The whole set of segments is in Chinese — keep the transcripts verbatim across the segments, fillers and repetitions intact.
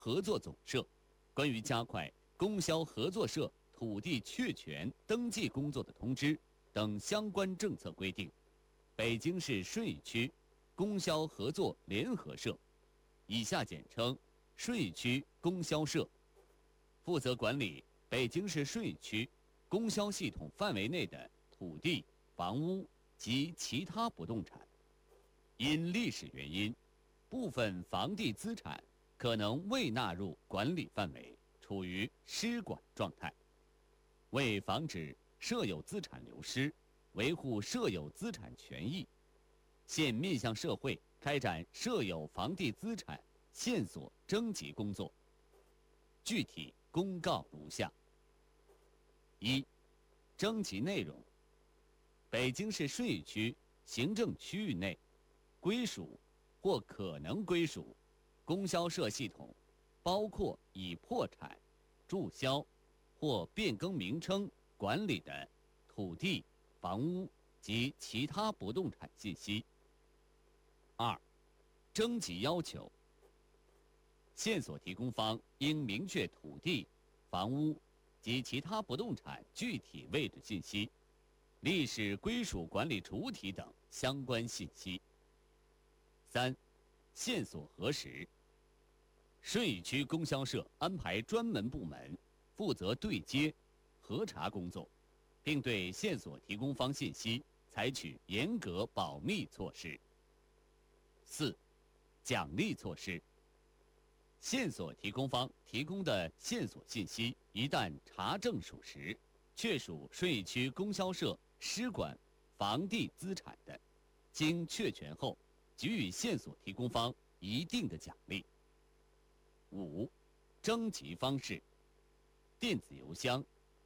合作总社关于加快供销合作社土地确权登记工作的通知等相关政策规定，北京市顺义区供销合作联合社（以下简称顺义区供销社）负责管理北京市顺义区供销系统范围内的土地、房屋及其他不动产。因历史原因，部分房地资产可能未纳入管理范围，处于失管状态。为防止设有资产流失，维护设有资产权益，现面向社会开展设有房地资产线索征集工作。具体公告如下：一、征集内容。北京市顺义区行政区域内归属或可能归属供销社系统，包括已破产、注销或变更名称管理的土地、房屋及其他不动产信息。二、征集要求。线索提供方应明确土地、房屋及其他不动产具体位置信息、历史归属管理主体等相关信息。三、线索核实。顺义区供销社安排专门部门负责对接、核查工作，并对线索提供方信息采取严格保密措施。四、奖励措施。线索提供方提供的线索信息一旦查证属实，确属顺义区供销社失管房地资产的，经确权后给予线索提供方一定的奖励。五、征集方式。电子邮箱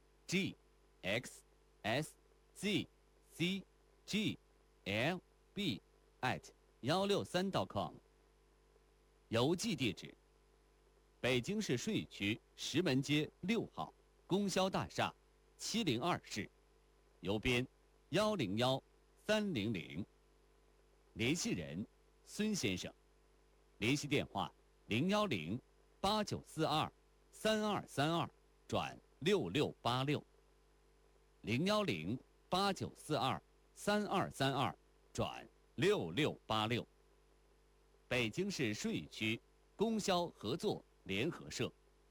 g x s z c g l b at 一六三 .com。邮寄地址：北京市顺义区石门街六号供销大厦七零二室，邮编幺零幺三零零。联系人孙先生。联系电话零幺零八九四二三二三二转六六八六，零幺零八九四二三二三二转六六八六。北京市顺义区供销合作联合社。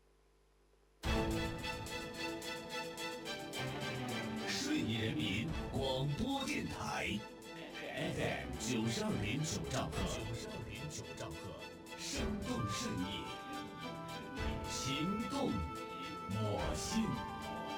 顺义人民广播电台 F M 九十二点九兆赫，九十二点九兆赫，生动顺义，情